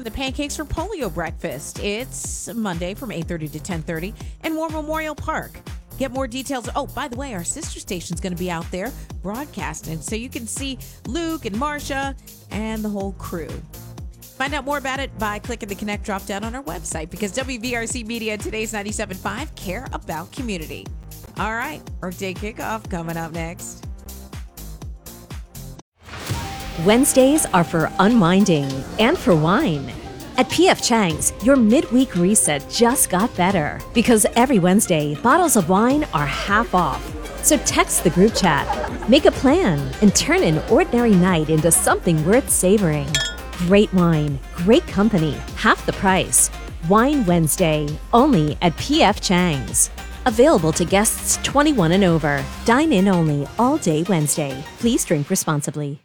the Pancakes for Polio Breakfast. It's Monday from 8:30 to 10:30 in War Memorial Park. Get more details. Oh, by the way, our sister station's going to be out there broadcasting, so you can see Luke and Marcia and the whole crew. Find out more about it by clicking the Connect drop down on our website, because WVRC Media and today's 97.5 care about community. All right, Workday Kickoff coming up next. Wednesdays are for unwinding and for wine. At P.F. Chang's, your midweek reset just got better, because every Wednesday, bottles of wine are half off. So text the group chat, make a plan, and turn an ordinary night into something worth savoring. Great wine, great company, half the price. Wine Wednesday, only at P.F. Chang's. Available to guests 21 and over. Dine in only all day Wednesday. Please drink responsibly.